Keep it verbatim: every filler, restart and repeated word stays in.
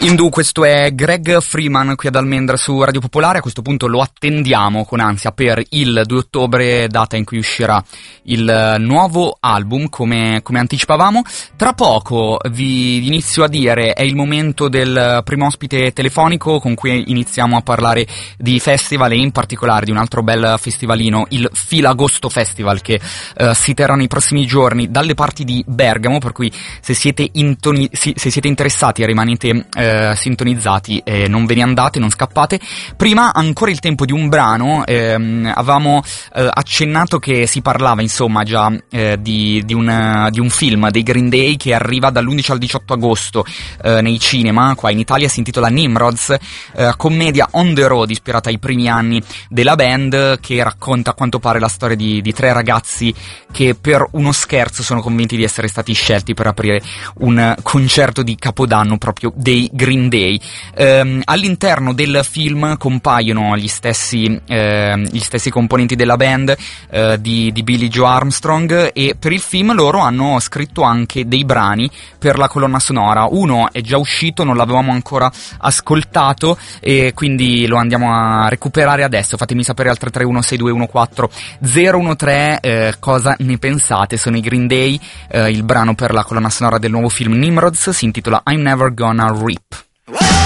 Indu, questo è Greg Freeman qui ad Almendra su Radio Popolare. A questo punto lo attendiamo con ansia per il due ottobre, data in cui uscirà il nuovo album, come, come anticipavamo. Tra poco vi inizio a dire, è il momento del primo ospite telefonico con cui iniziamo a parlare di festival e in particolare di un altro bel festivalino, il Filagosto Festival, che eh, si terrà nei prossimi giorni dalle parti di Bergamo, per cui se siete, intoni- se siete interessati rimanete eh, sintonizzati e non ve ne andate, non scappate. Prima ancora il tempo di un brano, ehm, avevamo eh, accennato che si parlava insomma già eh, di, di, un, di un film dei Green Day che arriva dall'undici al diciotto agosto eh, nei cinema qua in Italia. Si intitola Nimrods, eh, commedia on the road ispirata ai primi anni della band, che racconta a quanto pare la storia di, di tre ragazzi che per uno scherzo sono convinti di essere stati scelti per aprire un concerto di Capodanno proprio dei Green Day. Ehm, all'interno del film compaiono gli stessi, eh, gli stessi componenti della band eh, di, di Billie Joe Armstrong, e per il film loro hanno scritto anche dei brani per la colonna sonora. Uno è già uscito, non l'avevamo ancora ascoltato e quindi lo andiamo a recuperare adesso. Fatemi sapere al tre tre uno sei due uno quattro zero uno tre eh, cosa ne pensate. Sono i Green Day, eh, il brano per la colonna sonora del nuovo film Nimrods si intitola I'm Never Gonna Rip.